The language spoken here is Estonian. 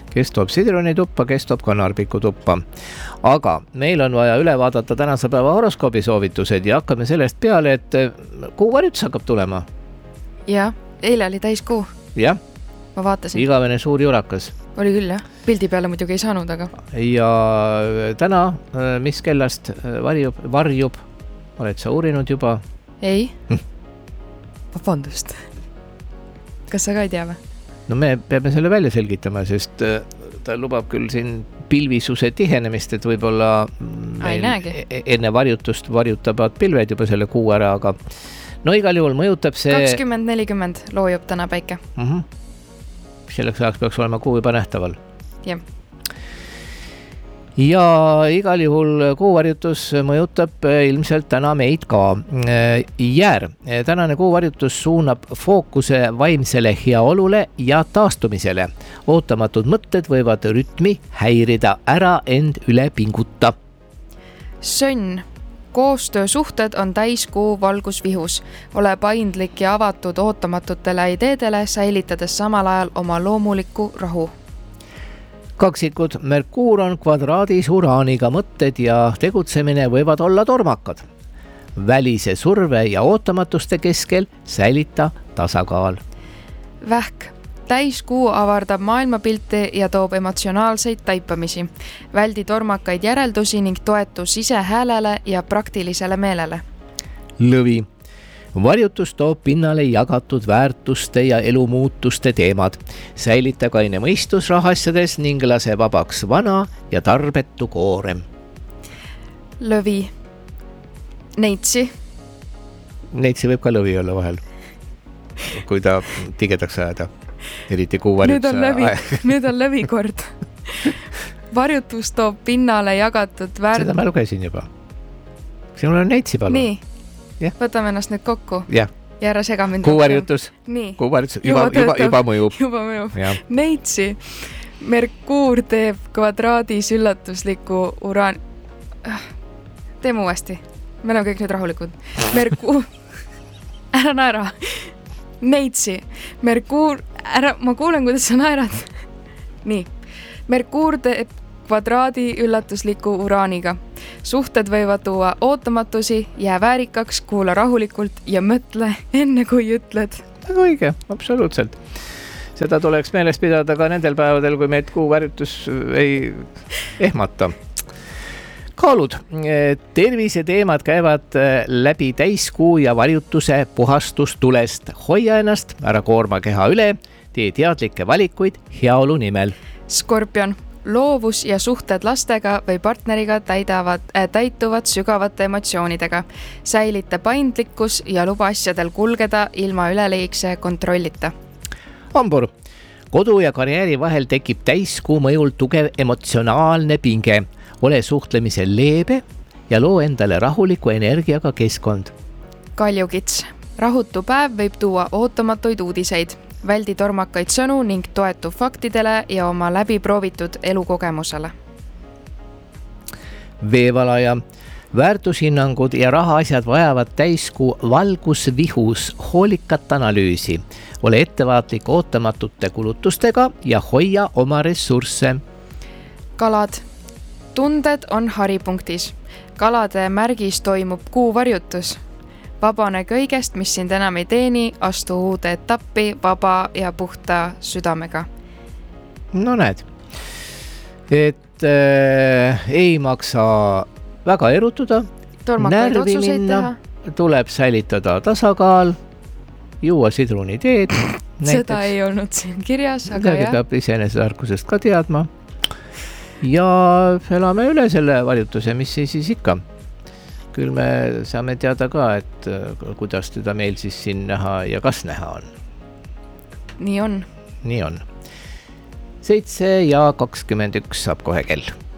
kes toob sidrunituppa, kes toob kanarpiku tuppa. Aga meil on vaja üle vaadata tänase päeva horoskoobi soovitused ja hakkame sellest peale, et kuuvarjutus hakkab tulema. Jah, eile oli täiskuu. Jah. Ma vaatasin. Igavene suur jurakas. Oli küll, jah. Pildi peale muidugi ei saanud, aga... Ja täna, mis kellast varjub? Oled sa uurinud juba? Ei. Vabandust. Kas sa ka ei tea või? No me peame selle välja selgitama, sest ta lubab küll siin pilvisuse tihenemist, et võib-olla enne varjutust varjutavad pilved juba selle kuu ära, aga no igal juhul mõjutab see... 20-40 loojub täna päike. Selleks ajaks peaks olema kuu juba nähtaval. Jah. Ja igal juhul kuuvarjutus mõjutab ilmselt täna meid ka. Jäär. Tänane kuuvarjutus suunab fookuse vaimsele heaolule ja taastumisele. Ootamatud mõtted võivad rütmi häirida, ära end üle pinguta. Sönn. Koostöösuhted on täiskuu valgusvihus. Ole paindlik ja avatud ootamatutele ideedele, säilitades samal ajal oma loomulikku rahu. Kaksikud. Merkuur on kvadraadis Uraaniga, mõtted ja tegutsemine võivad olla tormakad. Välise surve ja ootamatuste keskel säilita tasakaal. Vähk. Täiskuu avardab maailmapilti ja toob emotsionaalseid taipamisi. Väldi tormakaid järeldusi ning toetu sisehäälele ja praktilisele meelele. Lõvi. Varjutus toob pinnale jagatud väärtuste ja elumuutuste teemad. Säilita kaine mõistus rahasjades ning lase vabaks vana ja tarbetu koorem. Lõvi. Neitsi. Neitsi võib ka lõvi olla vahel, kui ta tigedaks ajada. Eriti kuuvarjutus. Nüüd on lõvi kord. Varjutus toob pinnale jagatud Seda ma lugesin juba. Sinul on neitsi palun. Nii. Ja. Võtame ennast nüüd kokku. Ja. Ja ära sega mind. Kuuvarjutus. Nii. Kuuvarjutus. Juba mõjub. Juba mõjub. Neitsi. Merkuur teeb kvadraadis üllatusliku Teeme uuesti. Me oleme kõik nüüd rahulikud. Merkuur. Ära naera. Neitsi. Merkuur. Ma kuulen, kuidas sa naerad. Nii. Merkuur teeb kvadraadi üllatusliku Uraaniga. Suhted võivad tuua ootamatusi, jää väärikaks, kuula rahulikult ja mõtle enne kui ütled. Väga õige, absoluutselt. Seda tuleks meeles pidada ka nendel päevadel, kui meid kuuvarjutus ei ehmata. Kaalud. Terviseteemad käivad läbi täiskuu ja varjutuse puhastustulest. Hoia ennast, ära koorma keha üle, tee teadlikke valikuid heaolu nimel. Skorpion. Loovus ja suhted lastega või partneriga täituvad sügavate emotsioonidega. Säilita paindlikkus ja luba asjadel kulgeda ilma üleliigse kontrollita. Hambur. Kodu ja karjääri vahel tekib täiskuu mõjul tugev emotsionaalne pinge. Ole suhtlemisel leebe ja loo endale rahuliku energiaga keskkond. Kaljukits. Rahutu päev võib tuua ootamatuid uudiseid. Väldi tormakaid sõnu ning toetu faktidele ja oma läbiproovitud elukogemusele. Veevalaja. Väärtushinnangud ja rahaasjad vajavad täiskuu valgusvihus hoolikat analüüsi. Ole ettevaatlik ootamatute kulutustega ja hoia oma ressursse. Kalad. Tunded on haripunktis. Kalade märgis toimub kuuvarjutus. Vabane kõigest, mis sind enam ei teeni, astu uude etappi vaba ja puhta südamega. No näed, et ei maksa väga erutuda, närvi minna, tuleb säilitada tasakaal, juua sidruniteed. Seda ei olnud siin kirjas, aga jah. Peab iseenestarkusest ka teadma. Ja elame üle selle varjutuse, mis siis ikka. Küll me saame teada ka, et kuidas teda meil siis siin näha ja kas näha on. Nii on. Nii on. 7:21 saab kohe kell.